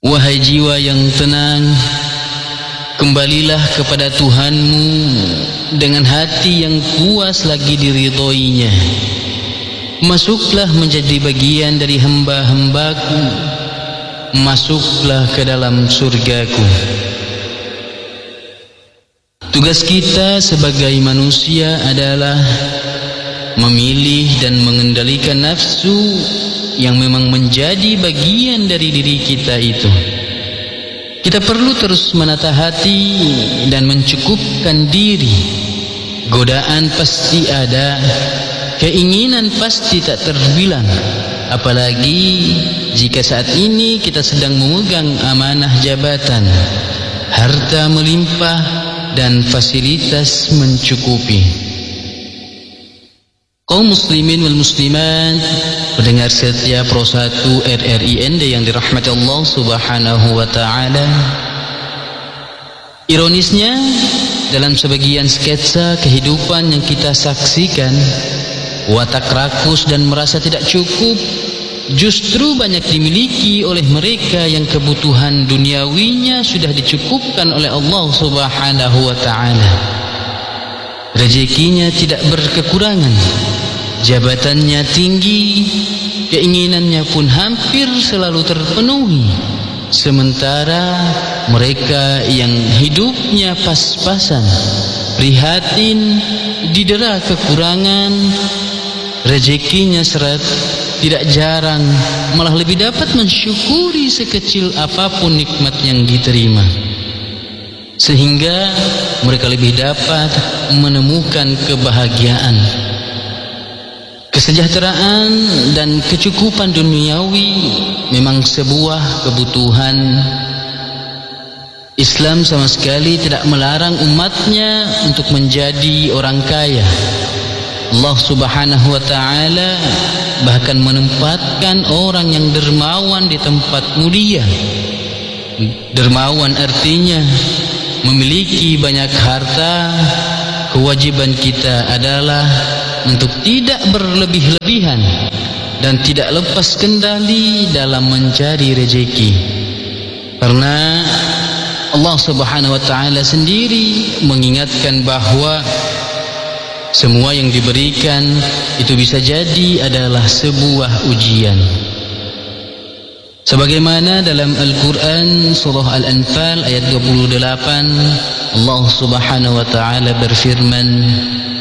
Wahai jiwa yang tenang, kembalilah kepada Tuhanmu dengan hati yang puas lagi diridhoinya. Masuklah menjadi bagian dari hamba-hambaku, masuklah ke dalam surgaku. Tugas kita sebagai manusia adalah memilih dan mengendalikan nafsu yang memang menjadi bagian dari diri kita itu. Kita perlu terus menata hati dan mencukupkan diri. Godaan pasti ada, keinginan pasti tak terbilang, apalagi jika saat ini kita sedang memegang amanah jabatan, harta melimpah dan fasilitas mencukupi. Kaum muslimin wal muslimat, pendengar setia Pro 1 RRI Ende yang dirahmati Allah Subhanahu wa taala. Ironisnya, dalam sebagian sketsa kehidupan yang kita saksikan, watak rakus dan merasa tidak cukup justru banyak dimiliki oleh mereka yang kebutuhan duniawinya sudah dicukupkan oleh Allah Subhanahu wa taala. Rezekinya tidak berkekurangan, jabatannya tinggi, keinginannya pun hampir selalu terpenuhi. Sementara mereka yang hidupnya pas-pasan, prihatin, didera kekurangan, rezekinya seret, tidak jarang malah lebih dapat mensyukuri sekecil apapun nikmat yang diterima, sehingga mereka lebih dapat menemukan kebahagiaan. Kesejahteraan dan kecukupan duniawi memang sebuah kebutuhan. Islam sama sekali tidak melarang umatnya untuk menjadi orang kaya. Allah Subhanahu wa taala bahkan menempatkan orang yang dermawan di tempat mulia. Dermawan artinya memiliki banyak harta. Kewajiban kita adalah untuk tidak berlebih-lebihan dan tidak lepas kendali dalam mencari rezeki, karena Allah Subhanahu wa taala sendiri mengingatkan bahwa semua yang diberikan itu bisa jadi adalah sebuah ujian. Sebagaimana dalam Al-Quran surah Al-Anfal ayat 28, Allah Subhanahu wa taala berfirman,